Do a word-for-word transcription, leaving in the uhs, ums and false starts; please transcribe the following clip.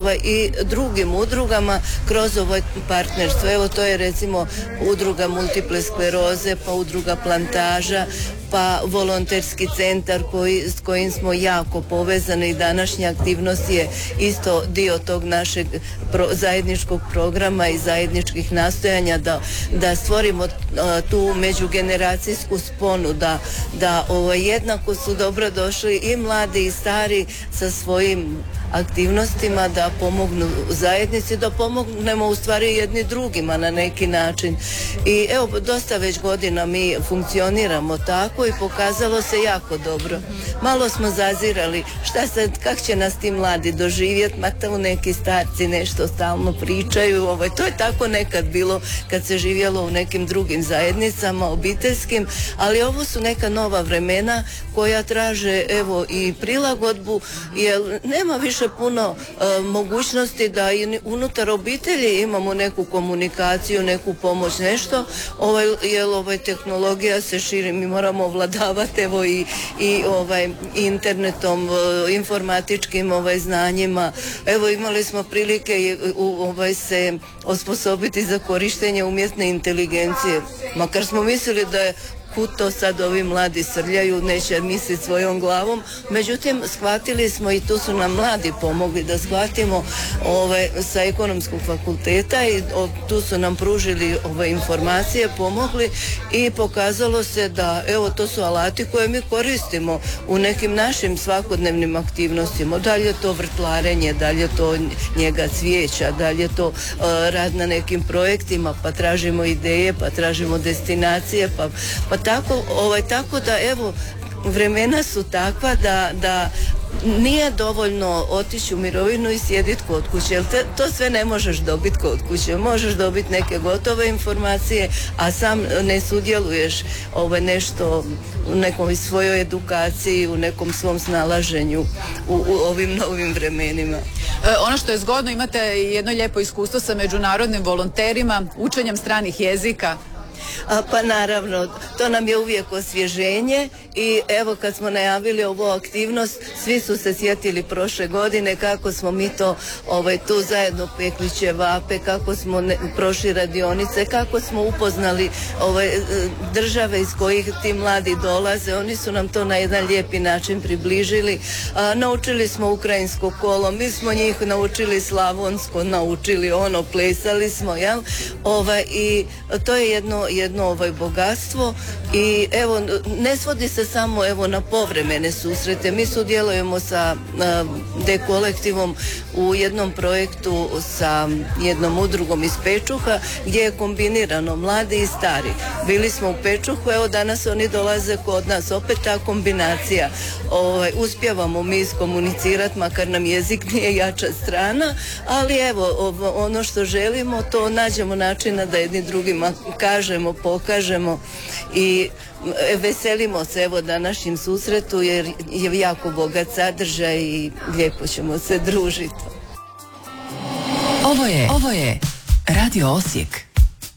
ovaj, i drugim udrugama kroz ovo partnerstvo. Evo to je recimo udruga multiple skleroze, pa udruga Plantaža, pa volonterski centar koji, s kojim smo jako povezani i današnja aktivnost je isto dio tog našeg pro, zajedničkog programa i zajedničkih nastojanja da, da stvorimo a, tu međugeneracijsku sponu, da, da ovo, jednako su dobro došli i mladi i stari sa svojim aktivnostima, da pomognu zajednici, da pomognemo u stvari jedni drugima na neki način. I evo, dosta već godina mi funkcioniramo tako i pokazalo se jako dobro. Malo smo zazirali šta sad, kak će nas ti mladi doživjeti, ma tamo neki starci nešto stalno pričaju, ovaj, to je tako nekad bilo kad se živjelo u nekim drugim zajednicama, obiteljskim, ali ovo su neka nova vremena koja traže evo i prilagodbu, jer nema više puno e, mogućnosti da i unutar obitelji imamo neku komunikaciju, neku pomoć, nešto, ovaj, jer ovaj, tehnologija se širi, mi moramo ovladavati evo i, i ovaj, internetom, e, informatičkim ovaj, znanjima. Evo imali smo prilike u, ovaj, se osposobiti za korištenje umjetne inteligencije, makar smo mislili da je kud to sad ovi mladi srljaju, neće misliti svojom glavom. Međutim, shvatili smo i tu su nam mladi pomogli da shvatimo ove, sa ekonomskog fakulteta i o, tu su nam pružili ove informacije, pomogli i pokazalo se da evo to su alati koje mi koristimo u nekim našim svakodnevnim aktivnostima. Da li je to vrtlarenje, da li je to njega cvijeća, da li je to uh, rad na nekim projektima, pa tražimo ideje, pa tražimo destinacije, pa, pa tako, ovaj, tako da evo vremena su takva da, da nije dovoljno otići u mirovinu i sjediti kod kuće, jer te, to sve ne možeš dobiti kod kuće. Možeš dobiti neke gotove informacije, a sam ne sudjeluješ ovaj, nešto u nekom svojoj edukaciji, u nekom svom snalaženju u, u ovim novim vremenima. E, ono što je zgodno, imate jedno lijepo iskustvo sa međunarodnim volonterima, učenjem stranih jezika. A, pa naravno, to nam je uvijek osvježenje i evo kad smo najavili ovu aktivnost, svi su se sjetili prošle godine kako smo mi to ovaj, tu zajedno pekli ćevape, kako smo ne, prošli radionice, kako smo upoznali ovaj, države iz kojih ti mladi dolaze, oni su nam to na jedan lijepi način približili. A, naučili smo ukrajinsko kolo, mi smo njih naučili slavonsko, naučili ono, plesali smo, jel? Ovaj, i to je jedno jedno ovaj bogatstvo i evo ne svodi se samo evo na povremene susrete. Mi sudjelujemo sa D kolektivom u jednom projektu sa jednom udrugom iz Pečuha gdje je kombinirano mladi i stari. Bili smo u Pečuhu, evo danas oni dolaze kod nas, opet ta kombinacija. Ovaj, uspijevamo mi iskomunicirati, makar nam jezik nije jača strana, ali evo ono što želimo to nađemo načina da jedni drugima kažemo, pokažemo i veselimo se evo današnjim susretu jer je jako bogat sadržaj i lijepo ćemo se družiti. Ovo je, ovo je Radio Osijek.